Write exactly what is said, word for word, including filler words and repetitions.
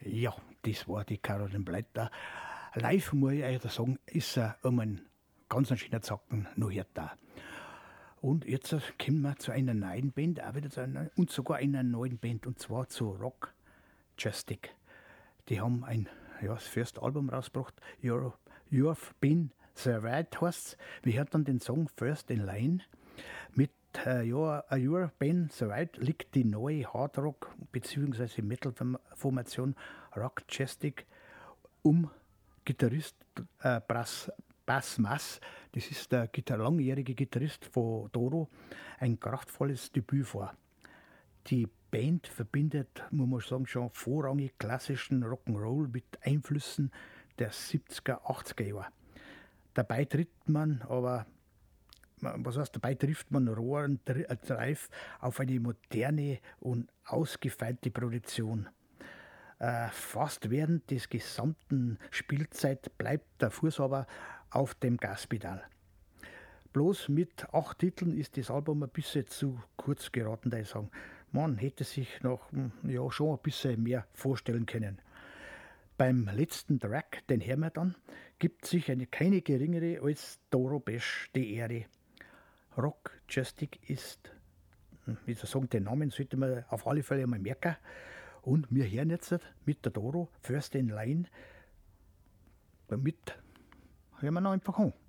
Ja, das war die Caroline Blätter. Live, muss ich euch sagen, ist er um einen ganz schönen Zacken noch hört da. Und jetzt kommen wir zu einer neuen Band, auch wieder zu einer, und sogar einer neuen Band, und zwar zu Rock Justic. Die haben ein, ja, das erste Album rausgebracht, You're, You've Been Survived heißt's. Wir hören dann den Song First in Line. Mit äh, ja, You've Been Survived liegt die neue Hardrock- bzw. Metal-Formation Rock Justic um Gitarrist äh, Brass Bas Mass, das ist der Gitar- langjährige Gitarrist von Doro, ein kraftvolles Debüt vor. Die Band verbindet, muss man sagen, schon vorrangig klassischen Rock'n'Roll mit Einflüssen der siebziger, achtziger Jahre. Dabei tritt man aber, was heißt, dabei trifft man rohen Drive auf eine moderne und ausgefeilte Produktion. Äh, fast während des gesamten Spielzeit bleibt der Fuß aber auf dem Gaspedal. Bloß mit acht Titeln ist das Album ein bisschen zu kurz geraten, da ich sagen. Man hätte sich noch ja, schon ein bisschen mehr vorstellen können. Beim letzten Track, den hören wir dann, gibt sich eine keine geringere als Doro Pesch die Ehre. Rock Justic ist, wie soll ich sagen, den Namen sollte man auf alle Fälle einmal merken. Und wir hören jetzt mit der Doro First in Line. Damit hören wir noch einfach an.